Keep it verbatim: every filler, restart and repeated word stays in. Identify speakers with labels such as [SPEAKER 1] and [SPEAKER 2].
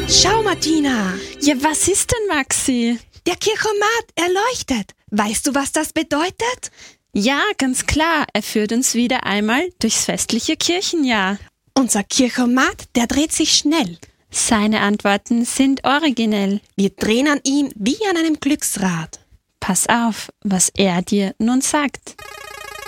[SPEAKER 1] Schau, Martina.
[SPEAKER 2] Ja, was ist denn, Maxi?
[SPEAKER 1] Der Kirchomat, er leuchtet. Weißt du, was das bedeutet?
[SPEAKER 2] Ja, ganz klar. Er führt uns wieder einmal durchs festliche Kirchenjahr.
[SPEAKER 1] Unser Kirchomat, der dreht sich schnell.
[SPEAKER 2] Seine Antworten sind originell.
[SPEAKER 1] Wir drehen an ihm wie an einem Glücksrad.
[SPEAKER 2] Pass auf, was er dir nun sagt.